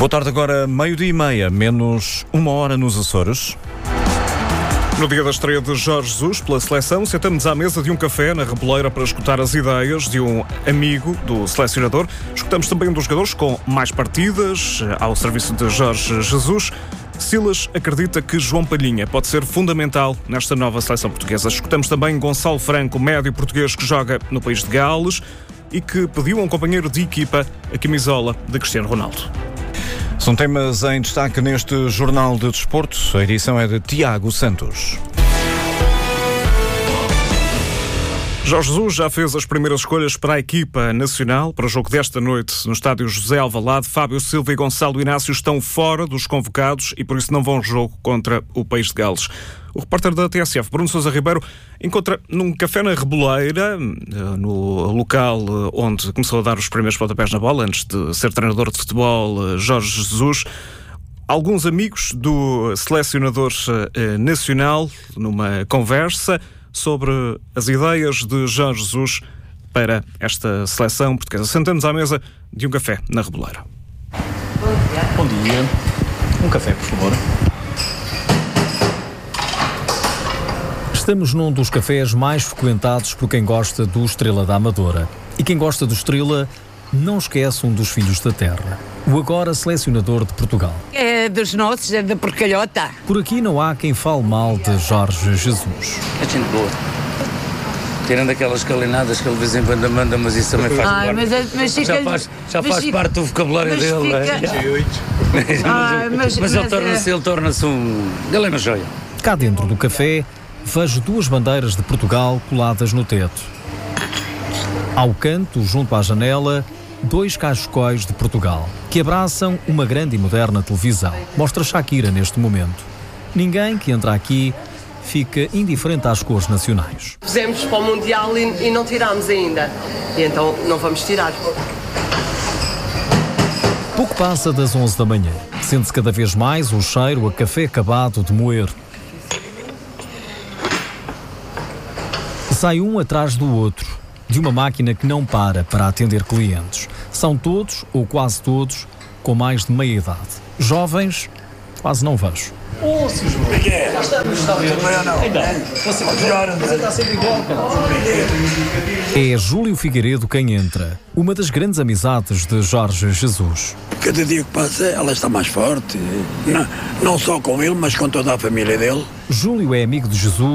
Boa tarde, agora 12:30, menos 1 hora nos Açores. No dia da estreia de Jorge Jesus pela seleção, sentamos à mesa de um café na Reboleira para escutar as ideias de um amigo do selecionador. Escutamos também um dos jogadores com mais partidas ao serviço de Jorge Jesus. Silas acredita que João Palhinha pode ser fundamental nesta nova seleção portuguesa. Escutamos também Gonçalo Franco, médio português que joga no país de Gales e que pediu a um companheiro de equipa a camisola de Cristiano Ronaldo. São temas em destaque neste Jornal de Desporto. A edição é de Tiago Santos. Jorge Jesus já fez as primeiras escolhas para a equipa nacional. Para o jogo desta noite no estádio José Alvalade, Fábio Silva e Gonçalo Inácio estão fora dos convocados e por isso não vão ao jogo contra o país de Gales. O repórter da TSF, Bruno Sousa Ribeiro, encontra num café na Reboleira, no local onde começou a dar os primeiros pontapés na bola, antes de ser treinador de futebol, Jorge Jesus, alguns amigos do selecionador nacional, numa conversa sobre as ideias de Jorge Jesus para esta seleção portuguesa. Sentamos à mesa de um café na Reboleira. Bom dia. Um café, por favor. Estamos num dos cafés mais frequentados por quem gosta do Estrela da Amadora. E quem gosta do Estrela não esquece um dos filhos da terra, o agora selecionador de Portugal. É dos nossos, é da porcalhota. Por aqui não há quem fale mal de Jorge Jesus. É gente boa. Tirando aquelas calinadas que ele de vez em quando manda, mas isso também faz parte. Já faz parte do vocabulário dele. Mas ele torna-se um... Ele é uma joia. Cá dentro do café vejo duas bandeiras de Portugal coladas no teto. Ao canto, junto à janela, dois cascóis de Portugal, que abraçam uma grande e moderna televisão. Mostra Shakira neste momento. Ninguém que entra aqui fica indiferente às cores nacionais. Fizemos para o Mundial e não tirámos ainda. E então não vamos tirar. Pouco passa das 11 da manhã. Sente-se cada vez mais o cheiro a café acabado de moer. Sai um atrás do outro, de uma máquina que não para atender clientes. São todos, ou quase todos, com mais de meia idade. Jovens, quase não vejo. Você está sempre igual, cara. É Júlio Figueiredo quem entra, uma das grandes amizades de Jorge Jesus. Cada dia que passa, ela está mais forte. Não só com ele, mas com toda a família dele. Júlio é amigo de Jesus